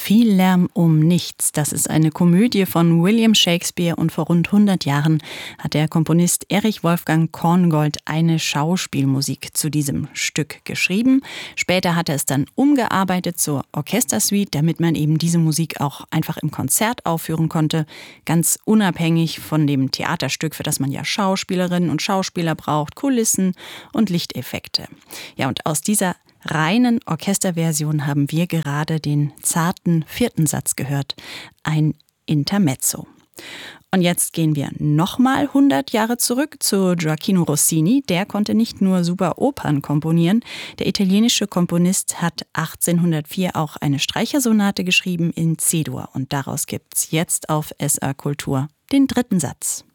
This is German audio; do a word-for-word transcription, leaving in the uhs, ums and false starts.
Viel Lärm um nichts. Das ist eine Komödie von William Shakespeare und vor rund hundert Jahren hat der Komponist Erich Wolfgang Korngold eine Schauspielmusik zu diesem Stück geschrieben. Später hat er es dann umgearbeitet zur Orchestersuite, damit man eben diese Musik auch einfach im Konzert aufführen konnte, ganz unabhängig von dem Theaterstück, für das man ja Schauspielerinnen und Schauspieler braucht, Kulissen und Lichteffekte. Ja, und aus dieser reinen Orchesterversion haben wir gerade den zarten vierten Satz gehört, ein Intermezzo. Und jetzt gehen wir nochmal hundert Jahre zurück zu Gioachino Rossini. Der konnte nicht nur super Opern komponieren. Der italienische Komponist hat achtzehnhundertvier auch eine Streichersonate geschrieben in C-Dur. Und daraus gibt's jetzt auf S R Kultur den dritten Satz.